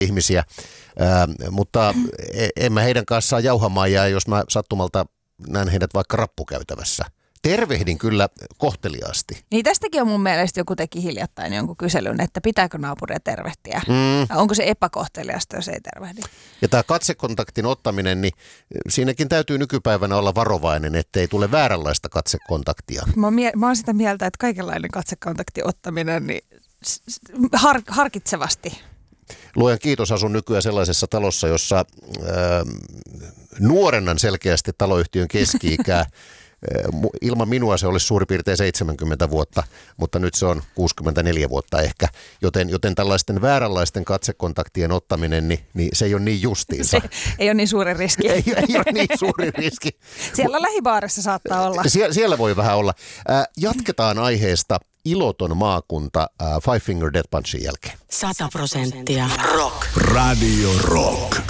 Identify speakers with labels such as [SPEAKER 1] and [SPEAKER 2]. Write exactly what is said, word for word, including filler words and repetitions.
[SPEAKER 1] ihmisiä, ää, mutta en mä heidän kanssaan jauhamaan jää, jos mä sattumalta näen heidät vaikka rappukäytävässä. Tervehdin kyllä kohteliaasti.
[SPEAKER 2] Niin tästäkin on mun mielestä joku teki hiljattain jonkun kyselyn, että pitääkö naapuria tervehtiä.
[SPEAKER 1] Mm.
[SPEAKER 2] Onko se epäkohteliasta, jos ei tervehdi?
[SPEAKER 1] Ja tämä katsekontaktin ottaminen, niin siinäkin täytyy nykypäivänä olla varovainen, ettei tule vääränlaista katsekontaktia.
[SPEAKER 2] Mä oon, mie- mä oon sitä mieltä, että kaikenlainen katsekontaktin ottaminen, niin har- harkitsevasti.
[SPEAKER 1] Luojan kiitos, asun nykyään sellaisessa talossa, jossa äh, nuorennan selkeästi taloyhtiön keski-ikää. Ilman minua se olisi suurin piirtein seitsemänkymmentä vuotta, mutta nyt se on kuusikymmentäneljä vuotta ehkä, joten, joten tällaisten vääränlaisten katsekontaktien ottaminen, niin, niin se ei ole niin justiinsa.
[SPEAKER 2] Se ei ole niin suuri riski.
[SPEAKER 1] ei, ei ole niin suuri riski.
[SPEAKER 2] Siellä lähibaarissa saattaa olla.
[SPEAKER 1] Sie, siellä voi vähän olla. Äh, jatketaan aiheesta iloton maakunta äh, Five Finger Death Punchin jälkeen.
[SPEAKER 3] Sata prosenttia rock.
[SPEAKER 4] Radio Rock.